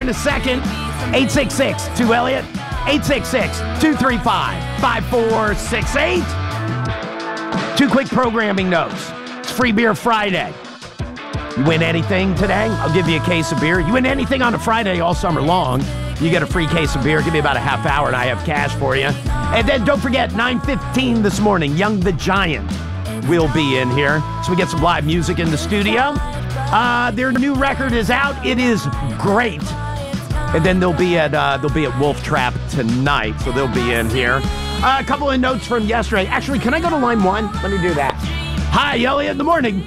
a second. 866-2-ELLIOT. 866-235-5468. Two quick programming notes. It's Free Beer Friday. You win anything today, I'll give you a case of beer. You win anything on a Friday all summer long, you get a free case of beer. Give me about a half hour and I have cash for you. And then don't forget, 9:15 this morning, Young the Giant will be in here. So we get some live music in the studio. Their new record is out. It is great. And then they'll be at Wolf Trap tonight, so they'll be in here. A couple of notes from yesterday. Actually, can I go to line one? Let me do that. Hi, Elliot. In the morning.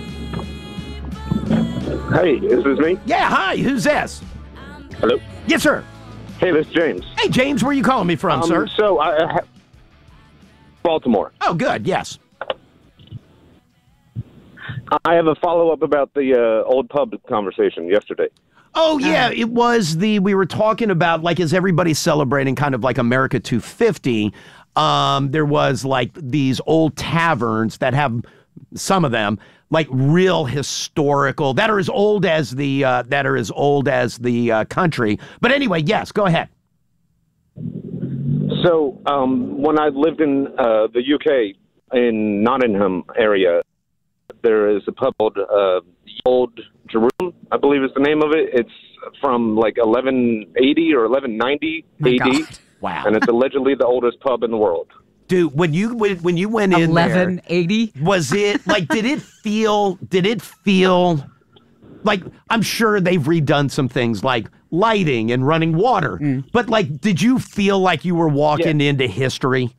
Hey, is this me? Yeah, hi. Who's this? Hello? Yes, sir. Hey, this is James. Hey, James. Where are you calling me from, sir? So, Baltimore. Oh, good. Yes. I have a follow-up about the old pub conversation yesterday. Oh, yeah. It was we were talking about, like, as everybody's celebrating kind of like America 250, there was, like, these old taverns that have, some of them, like real historical, that are as old as the country. But anyway, yes, go ahead. So, when I lived in the UK, in Nottingham area, there is a pub called Old Jerusalem, I believe is the name of it. It's from like 1180 or 1190 AD. God. Wow. And it's allegedly the oldest pub in the world. Dude, when you went in 1180? there, was it like, did it feel like, I'm sure they've redone some things like lighting and running water, but like, did you feel like you were walking into history?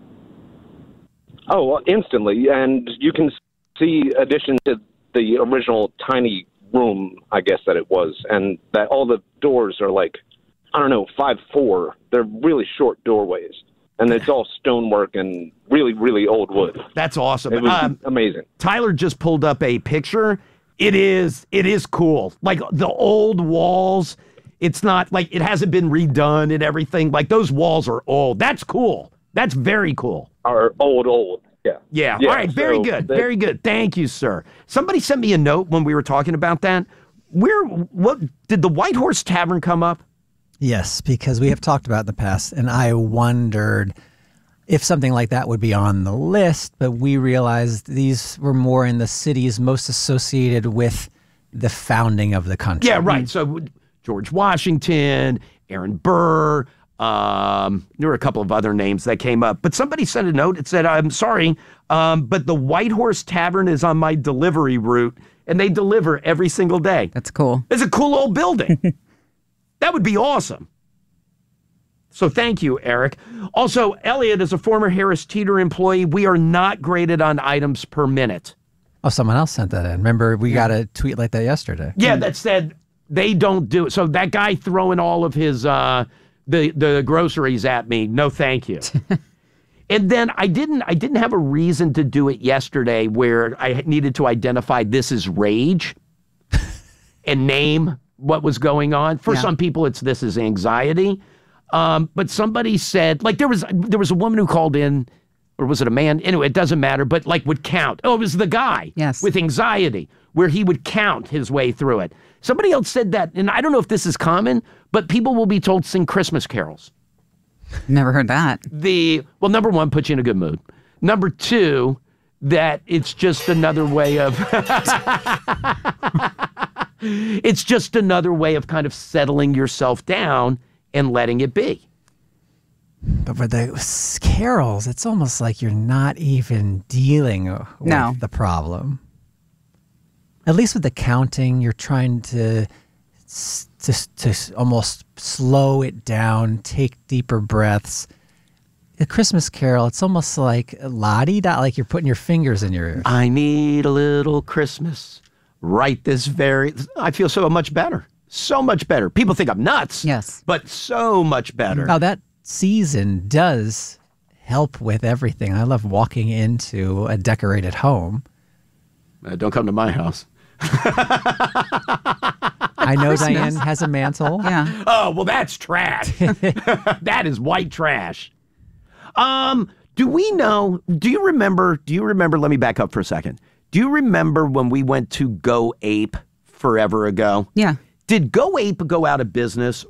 Oh, well, instantly. And you can see addition to the original tiny room, I guess that it was, and that all the doors are like, I don't know, 5'4". They're really short doorways. And it's all stonework and really, really old wood. That's awesome. It was amazing. Tyler just pulled up a picture. It is cool. Like the old walls, it's not like it hasn't been redone and everything. Like those walls are old. That's cool. That's very cool. Are old. Yeah. All right. Very good. Very good. Thank you, sir. Somebody sent me a note when we were talking about that. What did the White Horse Tavern come up? Yes, because we have talked about it in the past, and I wondered if something like that would be on the list, but we realized these were more in the cities most associated with the founding of the country. Yeah, right. So George Washington, Aaron Burr, there were a couple of other names that came up. But somebody sent a note. It said, I'm sorry, but the White Horse Tavern is on my delivery route, and they deliver every single day. That's cool. It's a cool old building. That would be awesome. So thank you, Eric. Also, Elliot is a former Harris Teeter employee. We are not graded on items per minute. Oh, someone else sent that in. Remember, we got a tweet like that yesterday. Yeah, that said they don't do it. So that guy throwing all of his the groceries at me, no thank you. And then I didn't have a reason to do it yesterday where I needed to identify this is rage and name what was going on. For some people, this is anxiety. But somebody said, like there was a woman who called in, or was it a man? Anyway, it doesn't matter, but like would count. Oh, it was the guy with anxiety, where he would count his way through it. Somebody else said that, and I don't know if this is common, but people will be told sing Christmas carols. Never heard that. Well, number one, put you in a good mood. Number two, that it's just another way of it's just another way of kind of settling yourself down and letting it be. But for the carols, it's almost like you're not even dealing with the problem. At least with the counting, you're trying to almost slow it down, take deeper breaths. The Christmas carol, it's almost like la-di-da, like you're putting your fingers in your ears. I need a little Christmas right this very... I feel so much better. So much better. People think I'm nuts. Yes. But so much better. Now, that season does help with everything. I love walking into a decorated home. Don't come to my house. I know Diane has a mantle. Yeah. Oh, well, that's trash. That is white trash. Do you remember, let me back up for a second. Do you remember when we went to Go Ape forever ago? Yeah. Did Go Ape go out of business,